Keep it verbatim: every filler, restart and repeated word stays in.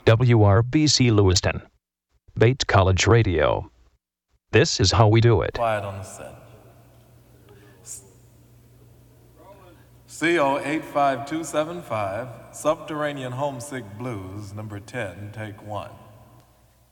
W R B C Lewiston, Bates College Radio. This is how we do it. Quiet on the set. C O eight five two seven five, Subterranean Homesick Blues, number ten, take one.